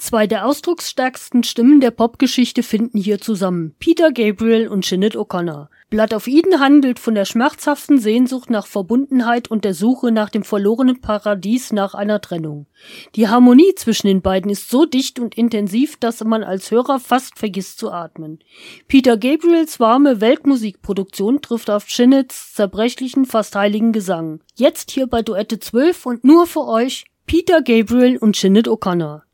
Zwei der ausdrucksstärksten Stimmen der Popgeschichte finden hier zusammen: Peter Gabriel und Sinead O'Connor. Blood of Eden handelt von der schmerzhaften Sehnsucht nach Verbundenheit und der Suche nach dem verlorenen Paradies nach einer Trennung. Die Harmonie zwischen den beiden ist so dicht und intensiv, dass man als Hörer fast vergisst zu atmen. Peter Gabriels warme Weltmusikproduktion trifft auf Sineads zerbrechlichen, fast heiligen Gesang. Jetzt hier bei Duette 12 und nur für euch Peter Gabriel und Sinead O'Connor.